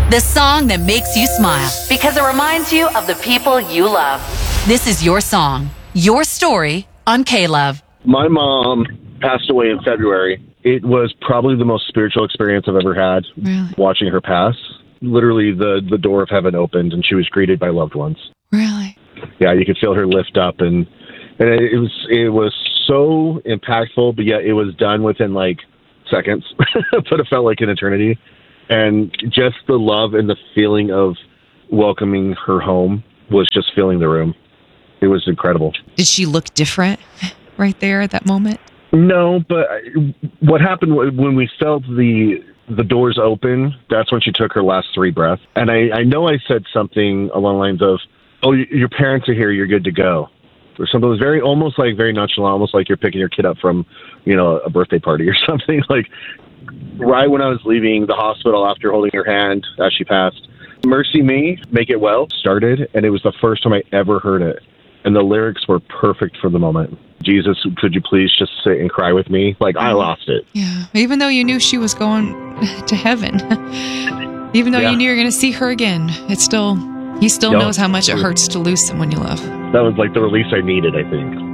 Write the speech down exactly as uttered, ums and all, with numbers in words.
The song that makes you smile because it reminds you of the people you love. This is your song, your story on K-Love. My mom passed away in February. It was probably the most spiritual experience I've ever had, Really? watching her pass. Literally, the, the door of heaven opened, and she was greeted by loved ones. Really? Yeah, you could feel her lift up, and and it, it was it was so impactful, but yet it was done within like seconds, but it felt like an eternity. And just the love and the feeling of welcoming her home was just filling the room. It was incredible. Did she look different right there at that moment? No, but what happened when we felt the the doors open, that's when she took her last three breaths. And I, I know I said something along the lines of, oh, your parents are here, you're good to go. Or something. It was very, almost like very nonchalant, almost like you're picking your kid up from, you know, a birthday party or something. Like right when I was leaving the hospital after holding her hand as she passed, Mercy Me, Make It Well started, and it was the first time I ever heard it. And the lyrics were perfect for the moment. Jesus, could you please just sit and cry with me? Like, I lost it. Yeah. Even though you knew she was going to heaven, even though Yeah. you knew you were going to see her again, it's still, he still Yep. knows how much it hurts to lose someone you love. That was like the release I needed, I think.